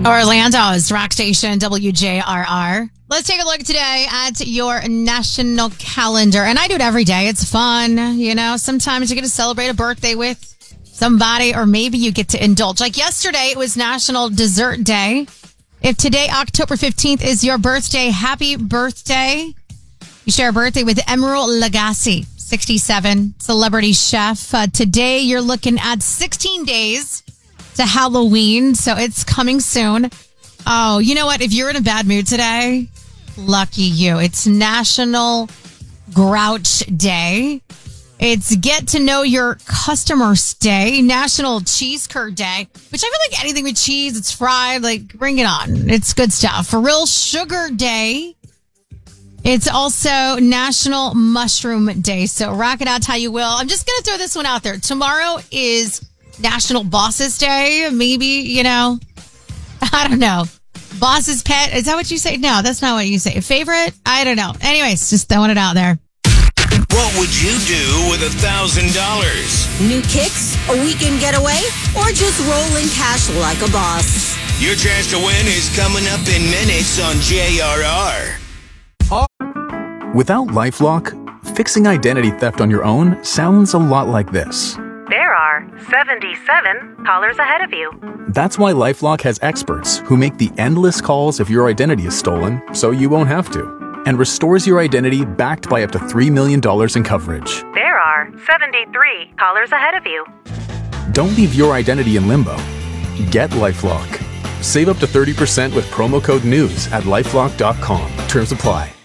Orlando's rock station, WJRR. Let's take a look today at your national calendar. And I do it every day. It's fun. You know, sometimes you get to celebrate a birthday with somebody, or maybe you get to indulge. Like yesterday, it was National Dessert Day. If today, October 15th, is your birthday, happy birthday. You share a birthday with Emeril Lagasse, 67, celebrity chef. Today, you're looking at 16 days to Halloween, so it's coming soon. Oh, you know what? If you're in a bad mood today, lucky you. It's National Grouch Day. It's Get to Know Your Customers Day, National Cheese Curd Day, which I feel like anything with cheese, it's fried, like bring it on. It's good stuff. For Real Sugar Day. It's also National Mushroom Day. So rock it out how you will. I'm just going to throw this one out there. Tomorrow is National Bosses Day. Maybe, you know, I don't know. Boss's pet. Is that what you say? No, that's not what you say. Favorite? I don't know. Anyways, just throwing it out there. What would you do with $1,000? New kicks, a weekend getaway, or just rolling cash like a boss? Your chance to win is coming up in minutes on JRR. Without LifeLock, fixing identity theft on your own sounds a lot like this. There are 77 callers ahead of you. That's why LifeLock has experts who make the endless calls if your identity is stolen, so you won't have to, and restores your identity backed by up to $3 million in coverage. There are 73 callers ahead of you. Don't leave your identity in limbo. Get LifeLock. Save up to 30% with promo code NEWS at LifeLock.com. Terms apply.